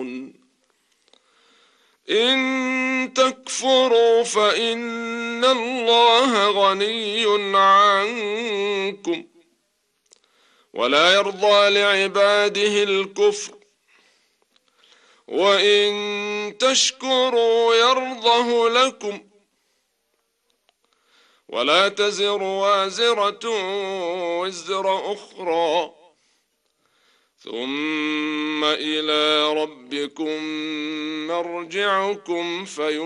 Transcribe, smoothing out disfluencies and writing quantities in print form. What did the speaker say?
إن تكفروا فإن الله غني عنكم ولا يرضى لعباده الكفر وإن تشكروا يرضه لكم ولا تزر وازرة وزر أخرى ثم إلى ربكم مرجعكم